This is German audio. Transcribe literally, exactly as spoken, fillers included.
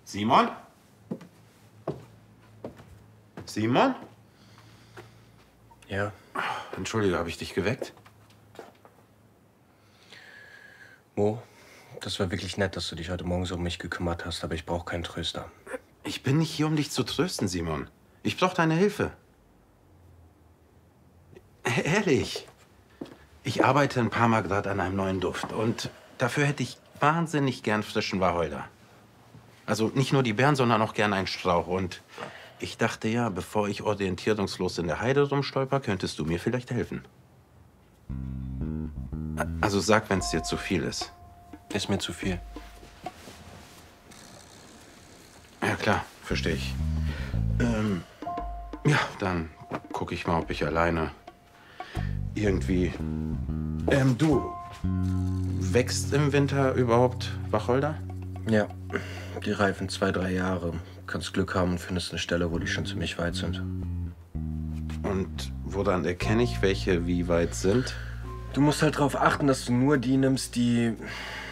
Simon? Simon? Ja? Entschuldige, habe ich dich geweckt? Mo, das war wirklich nett, dass du dich heute Morgen so um mich gekümmert hast, aber ich brauche keinen Tröster. Ich bin nicht hier, um dich zu trösten, Simon. Ich brauche deine Hilfe. E- Ehrlich. Ich arbeite in Parma gerade an einem neuen Duft und dafür hätte ich wahnsinnig gern frischen Wacholder. Also nicht nur die Beeren, sondern auch gern einen Strauch. Und ich dachte ja, bevor ich orientierungslos in der Heide rumstolper, könntest du mir vielleicht helfen. Also sag, wenn es dir zu viel ist. Ist mir zu viel. Ja klar, verstehe ich. Ähm, ja, dann gucke ich mal, ob ich alleine irgendwie... Ähm, du, wächst im Winter überhaupt Wacholder? Ja, die reifen zwei, drei Jahre. Kannst Glück haben und findest eine Stelle, wo die schon ziemlich weit sind. Und woran erkenne ich, welche wie weit sind? Du musst halt darauf achten, dass du nur die nimmst, die